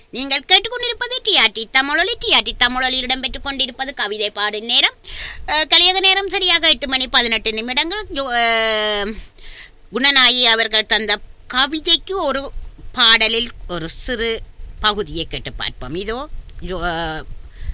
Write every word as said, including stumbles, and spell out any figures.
நீங்கள் கேட்டுக்கொண்டிருப்பது டிஆர்டி தமிழொலி. டிஆர்டி தமிழொலியில் இடம்பெற்றுக் கொண்டிருப்பது கவிதை பாடும் நேரம். கலியக நேரம் சரியாக எட்டு மணி பதினெட்டு நிமிடங்கள். குணநாயகி அவர்கள் தந்த கவிதைக்கு ஒரு பாடலில் ஒரு சிறு பகுதியை கேட்டு பார்ப்போம். இதோ